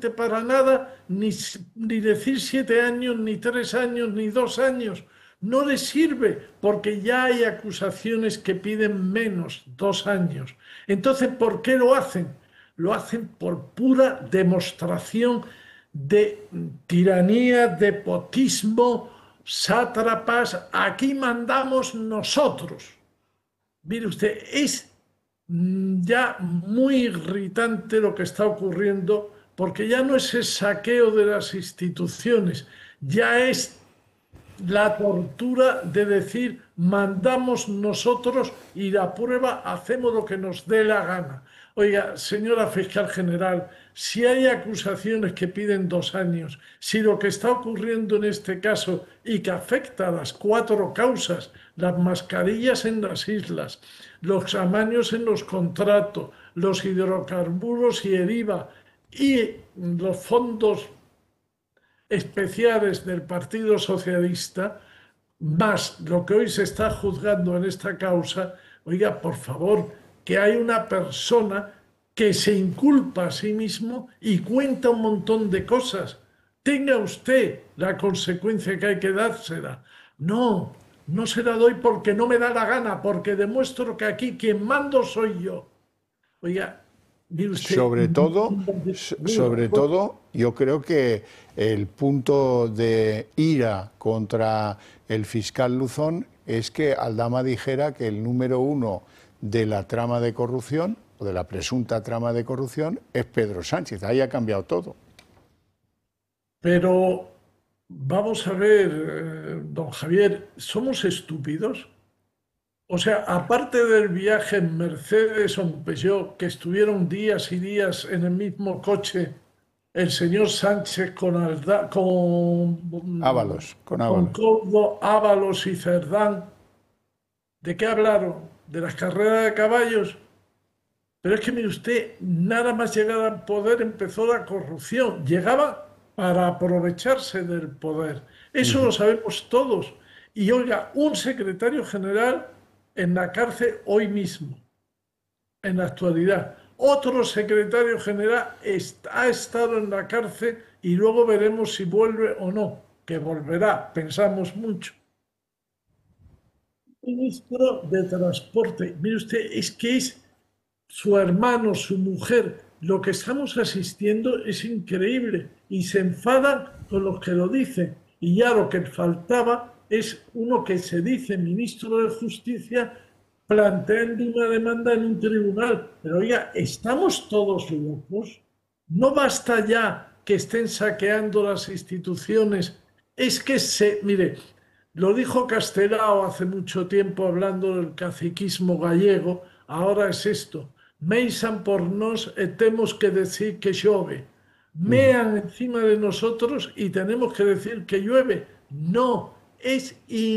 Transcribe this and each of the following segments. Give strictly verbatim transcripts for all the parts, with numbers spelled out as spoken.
absolutamente para nada, ni, ni decir siete años, ni tres años, ni dos años. No le sirve porque ya hay acusaciones que piden menos, dos años. Entonces, ¿por qué lo hacen? Lo hacen por pura demostración de tiranía, despotismo, sátrapas. Aquí mandamos nosotros. Mire usted, es ya muy irritante lo que está ocurriendo, porque ya no es el saqueo de las instituciones, ya es la tortura de decir mandamos nosotros y la prueba hacemos lo que nos dé la gana. Oiga, señora fiscal general, si hay acusaciones que piden dos años, si lo que está ocurriendo en este caso y que afecta a las cuatro causas, las mascarillas en las islas, los amaños en los contratos, los hidrocarburos y el I V A y los fondos especiales del Partido Socialista, más lo que hoy se está juzgando en esta causa, oiga, por favor, que hay una persona que se inculpa a sí mismo y cuenta un montón de cosas. Tenga usted la consecuencia que hay que dársela. No, no se la doy porque no me da la gana, porque demuestro que aquí quien mando soy yo. Oiga, mire usted, sobre todo, sobre todo, yo creo que el punto de ira contra el fiscal Luzón es que Aldama dijera que el número uno de la trama de corrupción, o de la presunta trama de corrupción, es Pedro Sánchez. Ahí ha cambiado todo. Pero vamos a ver, eh, don Javier, ¿somos estúpidos? O sea, aparte del viaje en Mercedes o en Peugeot, que estuvieron días y días en el mismo coche, el señor Sánchez con, Alda, con Ábalos, con con Ábalos. Coldo, Ábalos y Cerdán, ¿de qué hablaron? ¿De las carreras de caballos? Pero es que, mire usted, nada más llegar al poder empezó la corrupción. Llegaba para aprovecharse del poder. Eso Uh-huh. lo sabemos todos. Y oiga, un secretario general en la cárcel hoy mismo, en la actualidad. Otro secretario general ha estado en la cárcel y luego veremos si vuelve o no, que volverá, pensamos mucho. Ministro de Transporte, mire usted, es que es su hermano, su mujer, lo que estamos asistiendo es increíble y se enfadan con los que lo dicen. Y ya lo que faltaba es uno que se dice ministro de Justicia planteando una demanda en un tribunal. Pero oiga, ¿estamos todos locos? ¿No basta ya que estén saqueando las instituciones? Es que se, mire, lo dijo Castelao hace mucho tiempo hablando del caciquismo gallego, ahora es esto. Meisan por nos e temos que decir que llueve. Mean encima de nosotros y tenemos que decir que llueve. No, es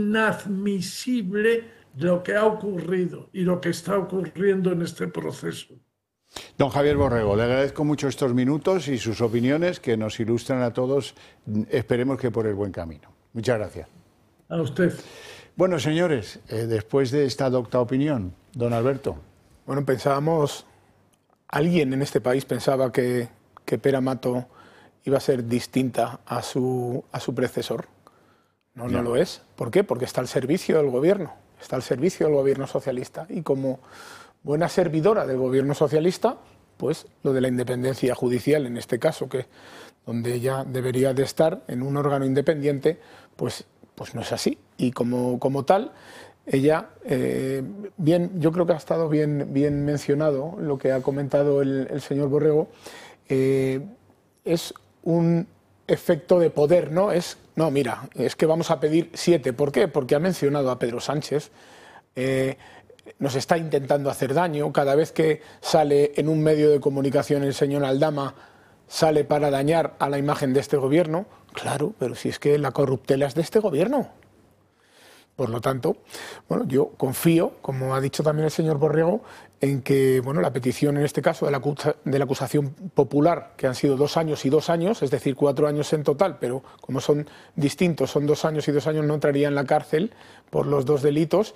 inadmisible lo que ha ocurrido y lo que está ocurriendo en este proceso. Don Javier Borrego, le agradezco mucho estos minutos y sus opiniones que nos ilustran a todos, esperemos que por el buen camino. Muchas gracias. A usted. Bueno, señores, eh, después de esta docta opinión, don Alberto. Bueno, pensábamos, alguien en este país pensaba que, que Pere Mato iba a ser distinta a su, a su predecesor. No, no, no lo es. ¿Por qué? Porque está al servicio del gobierno, está al servicio del gobierno socialista. Y como buena servidora del gobierno socialista, pues lo de la independencia judicial, en este caso, que donde ella debería de estar en un órgano independiente, pues, pues no es así. Y como, como tal, ella, eh, bien, yo creo que ha estado bien, bien mencionado lo que ha comentado el, el señor Borrego, eh, es un efecto de poder, ¿no? Es, no, mira, es que vamos a pedir siete. ¿Por qué? Porque ha mencionado a Pedro Sánchez, eh, nos está intentando hacer daño, cada vez que sale en un medio de comunicación el señor Aldama, sale para dañar a la imagen de este gobierno. Claro, pero si es que la corruptela es de este gobierno. Por lo tanto, bueno, yo confío, como ha dicho también el señor Borrego, en que bueno, la petición en este caso de la, de la acusación popular, que han sido dos años y dos años, es decir, cuatro años en total, pero como son distintos, son dos años y dos años, no entraría en la cárcel por los dos delitos.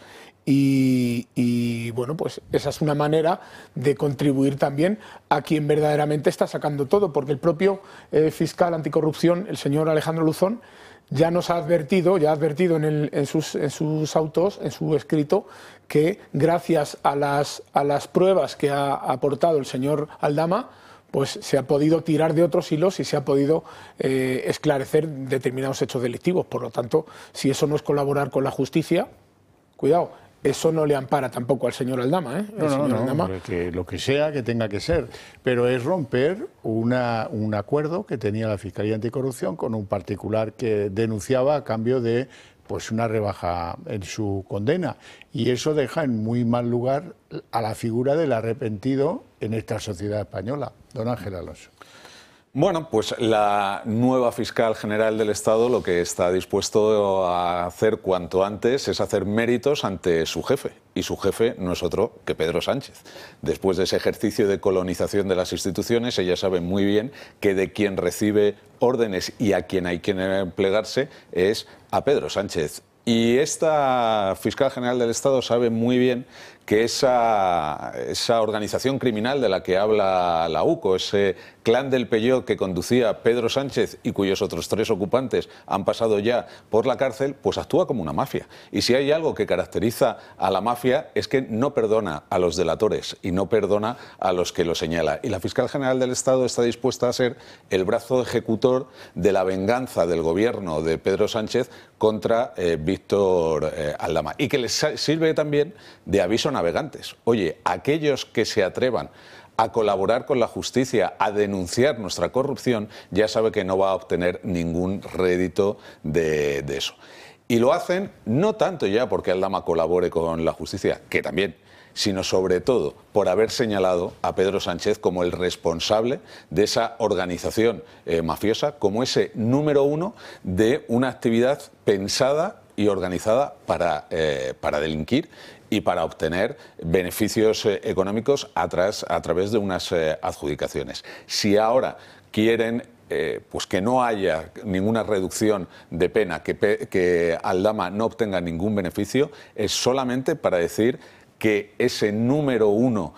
Y, y bueno, pues esa es una manera de contribuir también a quien verdaderamente está sacando todo, porque el propio eh, fiscal anticorrupción, el señor Alejandro Luzón, ya nos ha advertido, ya ha advertido en, el, en, sus, en sus autos, en su escrito, que gracias a las, a las pruebas que ha aportado el señor Aldama, pues se ha podido tirar de otros hilos y se ha podido eh, esclarecer determinados hechos delictivos. Por lo tanto, si eso no es colaborar con la justicia, cuidado. Eso no le ampara tampoco al señor Aldama, ¿eh? No, no, no, Aldama, que lo que sea que tenga que ser, pero es romper una, un acuerdo que tenía la Fiscalía Anticorrupción con un particular que denunciaba a cambio de pues una rebaja en su condena, y eso deja en muy mal lugar a la figura del arrepentido en esta sociedad española. Don Ángel Alonso. Bueno, pues la nueva fiscal general del Estado lo que está dispuesto a hacer cuanto antes es hacer méritos ante su jefe. Y su jefe no es otro que Pedro Sánchez. Después de ese ejercicio de colonización de las instituciones, ella sabe muy bien que de quien recibe órdenes y a quien hay que plegarse es a Pedro Sánchez. Y esta fiscal general del Estado sabe muy bien que esa, esa organización criminal de la que habla la U C O, ese clan del Peyot que conducía Pedro Sánchez y cuyos otros tres ocupantes han pasado ya por la cárcel, pues actúa como una mafia. Y si hay algo que caracteriza a la mafia es que no perdona a los delatores y no perdona a los que lo señala. Y la fiscal general del Estado está dispuesta a ser el brazo ejecutor de la venganza del gobierno de Pedro Sánchez contra eh, Víctor eh, Aldama. Y que les sirve también de aviso a navegantes. Oye, aquellos que se atrevan a colaborar con la justicia, a denunciar nuestra corrupción, ya sabe que no va a obtener ningún rédito de, de eso. Y lo hacen no tanto ya porque Aldama colabore con la justicia, que también, sino sobre todo por haber señalado a Pedro Sánchez como el responsable de esa organización eh, mafiosa, como ese número uno de una actividad pensada y organizada para, eh, para delinquir y para obtener beneficios eh, económicos a, tras, a través de unas eh, adjudicaciones. Si ahora quieren eh, pues que no haya ninguna reducción de pena, que, que Aldama no obtenga ningún beneficio, es solamente para decir que ese número uno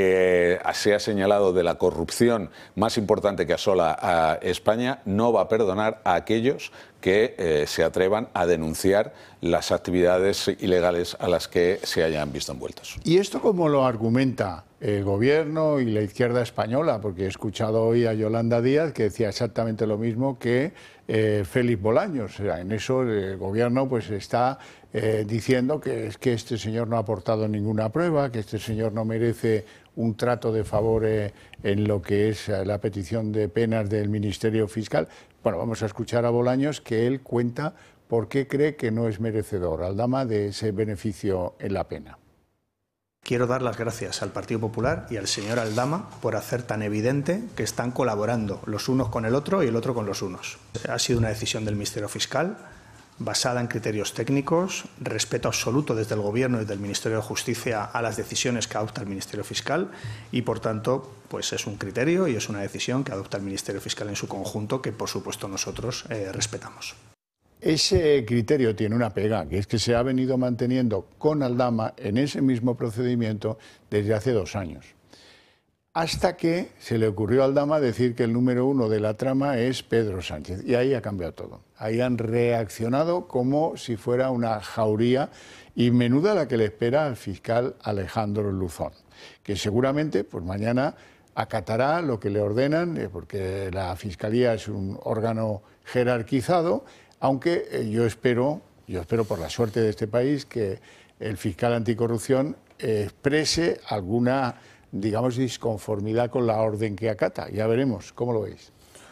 que se ha señalado de la corrupción más importante que asola a España no va a perdonar a aquellos que eh, se atrevan a denunciar las actividades ilegales a las que se hayan visto envueltos. ¿Y esto cómo lo argumenta el gobierno y la izquierda española? Porque he escuchado hoy a Yolanda Díaz que decía exactamente lo mismo que eh, Félix Bolaños. O sea, en eso el gobierno pues está eh, diciendo que es que este señor no ha aportado ninguna prueba, que este señor no merece un trato de favor eh, en lo que es eh, la petición de penas del Ministerio Fiscal. Bueno, vamos a escuchar a Bolaños, que él cuenta por qué cree que no es merecedor Aldama de ese beneficio en la pena. Quiero dar las gracias al Partido Popular y al señor Aldama por hacer tan evidente que están colaborando los unos con el otro y el otro con los unos. Ha sido una decisión del Ministerio Fiscal basada en criterios técnicos, respeto absoluto desde el Gobierno y desde el Ministerio de Justicia a las decisiones que adopta el Ministerio Fiscal y, por tanto, pues es un criterio y es una decisión que adopta el Ministerio Fiscal en su conjunto que, por supuesto, nosotros eh, respetamos. Ese criterio tiene una pega, que es que se ha venido manteniendo con Aldama en ese mismo procedimiento desde hace dos años. Hasta que se le ocurrió a Aldama decir que el número uno de la trama es Pedro Sánchez. Y ahí ha cambiado todo. Ahí han reaccionado como si fuera una jauría y menuda la que le espera al fiscal Alejandro Luzón, que seguramente pues mañana acatará lo que le ordenan, eh, porque la Fiscalía es un órgano jerarquizado, aunque eh, yo espero, yo espero por la suerte de este país que el fiscal anticorrupción eh, exprese alguna, digamos, disconformidad con la orden que acata. Ya veremos, ¿cómo lo veis?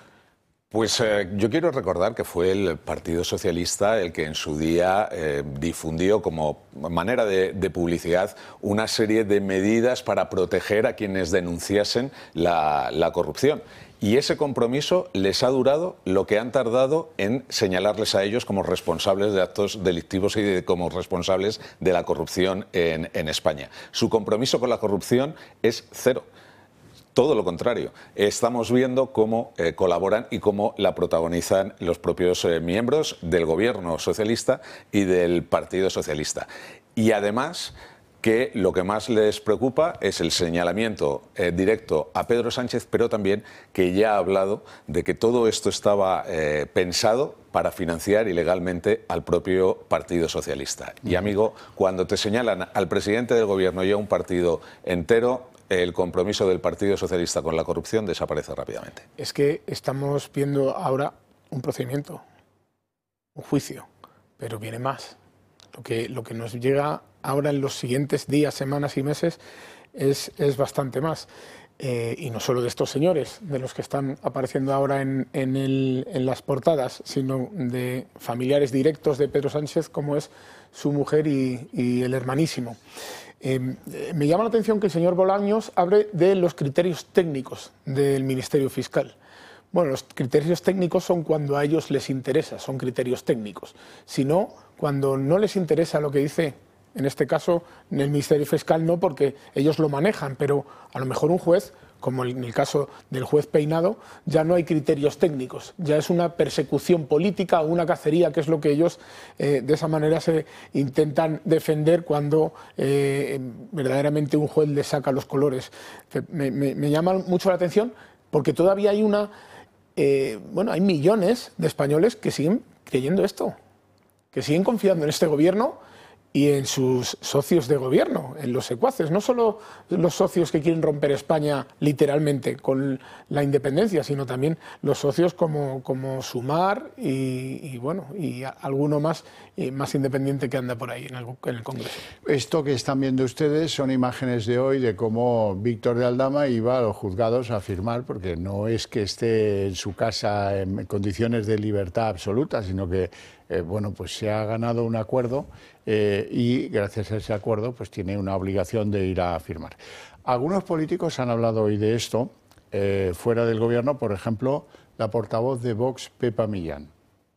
Pues eh, yo quiero recordar que fue el Partido Socialista el que en su día eh, difundió como manera de, de publicidad una serie de medidas para proteger a quienes denunciasen la, la corrupción. Y ese compromiso les ha durado lo que han tardado en señalarles a ellos como responsables de actos delictivos y de, como responsables de la corrupción en, en España. Su compromiso con la corrupción es cero. Todo lo contrario, estamos viendo cómo eh, colaboran y cómo la protagonizan los propios eh, miembros del gobierno socialista y del Partido Socialista. Y además que lo que más les preocupa es el señalamiento eh, directo a Pedro Sánchez, pero también que ya ha hablado de que todo esto estaba eh, pensado para financiar ilegalmente al propio Partido Socialista. Y amigo, cuando te señalan al presidente del gobierno y a un partido entero, el compromiso del Partido Socialista con la corrupción desaparece rápidamente. Es que estamos viendo ahora un procedimiento, un juicio, pero viene más. Lo que, lo que nos llega ahora en los siguientes días, semanas y meses es, es bastante más. Eh, y no solo de estos señores, de los que están apareciendo ahora en, en, el, en las portadas, sino de familiares directos de Pedro Sánchez, como es su mujer y, y el hermanísimo. Eh, me llama la atención que el señor Bolaños hable de los criterios técnicos del Ministerio Fiscal. Bueno, los criterios técnicos son cuando a ellos les interesa, son criterios técnicos. Si no, cuando no les interesa lo que dice, en este caso, en el Ministerio Fiscal no, porque ellos lo manejan, pero a lo mejor un juez, como en el caso del juez Peinado, ya no hay criterios técnicos, ya es una persecución política o una cacería, que es lo que ellos eh, de esa manera se intentan defender cuando eh, verdaderamente un juez les saca los colores. Me, me, me llama mucho la atención porque todavía hay una, eh, bueno, hay millones de españoles que siguen creyendo esto, que siguen confiando en este gobierno y en sus socios de gobierno, en los secuaces, no solo los socios que quieren romper España literalmente con la independencia, sino también los socios como, como Sumar y, y bueno, y alguno más, y más independiente que anda por ahí en el, en el Congreso. Esto que están viendo ustedes son imágenes de hoy de cómo Víctor de Aldama iba a los juzgados a firmar, porque no es que esté en su casa en condiciones de libertad absoluta, sino que eh, bueno, pues se ha ganado un acuerdo eh, y gracias a ese acuerdo pues tiene una obligación de ir a firmar. Algunos políticos han hablado hoy de esto eh, fuera del gobierno, por ejemplo, la portavoz de Vox, Pepa Millán.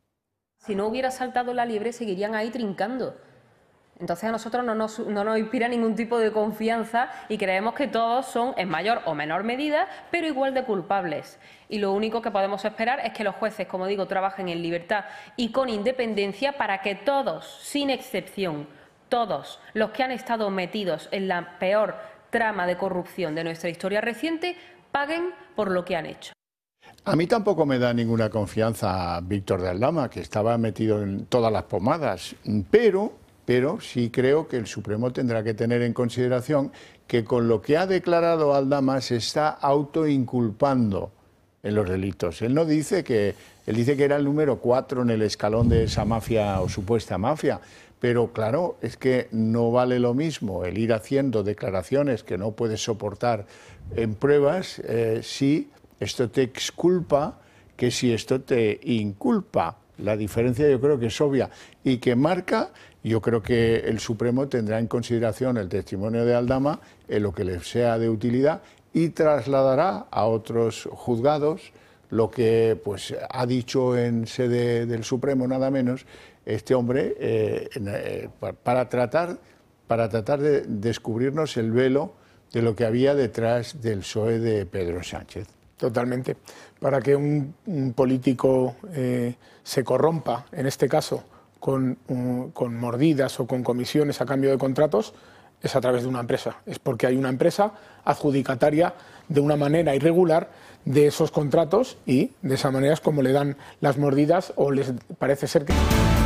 Si no hubiera saltado la liebre, seguirían ahí trincando. Entonces a nosotros no nos, no nos inspira ningún tipo de confianza y creemos que todos son en mayor o menor medida, pero igual de culpables. Y lo único que podemos esperar es que los jueces, como digo, trabajen en libertad y con independencia para que todos, sin excepción, todos los que han estado metidos en la peor trama de corrupción de nuestra historia reciente, paguen por lo que han hecho. A mí tampoco me da ninguna confianza Víctor de Aldama, que estaba metido en todas las pomadas, pero... pero sí creo que el Supremo tendrá que tener en consideración que con lo que ha declarado Aldama se está autoinculpando en los delitos. Él no dice que, él dice que era el número cuatro en el escalón de esa mafia o supuesta mafia, pero claro, es que no vale lo mismo el ir haciendo declaraciones que no puedes soportar en pruebas eh, si esto te exculpa que si esto te inculpa. La diferencia yo creo que es obvia y que marca, yo creo que el Supremo tendrá en consideración el testimonio de Aldama en lo que le sea de utilidad y trasladará a otros juzgados lo que pues ha dicho en sede del Supremo nada menos este hombre eh, eh, para tratar, para tratar de descubrirnos el velo de lo que había detrás del P S O E de Pedro Sánchez. Totalmente. Para que un, un político eh, se corrompa, en este caso, con, um, con mordidas o con comisiones a cambio de contratos, es a través de una empresa. Es porque hay una empresa adjudicataria de una manera irregular de esos contratos y de esa manera es como le dan las mordidas o les parece ser que...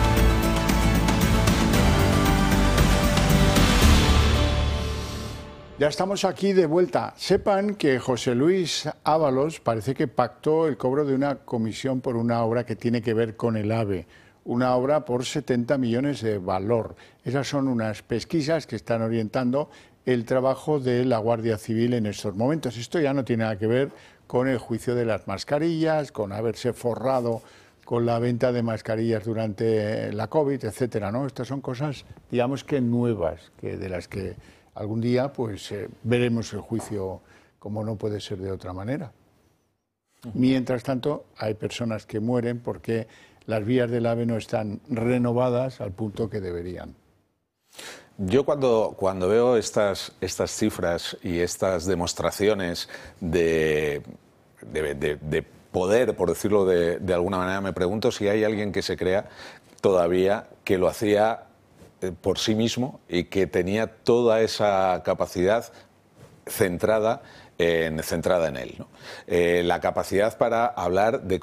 Ya estamos aquí de vuelta. Sepan que José Luis Ábalos parece que pactó el cobro de una comisión por una obra que tiene que ver con el AVE, una obra por setenta millones de valor. Esas son unas pesquisas que están orientando el trabajo de la Guardia Civil en estos momentos. Esto ya no tiene nada que ver con el juicio de las mascarillas, con haberse forrado con la venta de mascarillas durante la COVID, etcétera, ¿no? Estas son cosas, digamos que nuevas, que de las que algún día pues eh, veremos el juicio como no puede ser de otra manera. Mientras tanto, hay personas que mueren porque las vías del AVE no están renovadas al punto que deberían. Yo cuando, cuando veo estas, estas cifras y estas demostraciones de, de, de, de poder, por decirlo de, de alguna manera, me pregunto si hay alguien que se crea todavía que lo hacía por sí mismo y que tenía toda esa capacidad centrada en, centrada en él, ¿no? Eh, la capacidad para hablar de